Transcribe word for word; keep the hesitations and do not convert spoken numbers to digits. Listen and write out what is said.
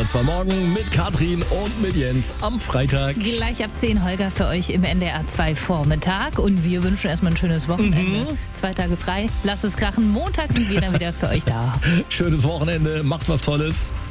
R zwei Morgen mit Katrin und mit Jens am Freitag. Gleich ab zehn Holger für euch im N D R zwei Vormittag. Und wir wünschen erstmal ein schönes Wochenende. Mhm. Zwei Tage frei, lasst es krachen. Montag sind wir dann wieder für euch da. Schönes Wochenende, macht was Tolles.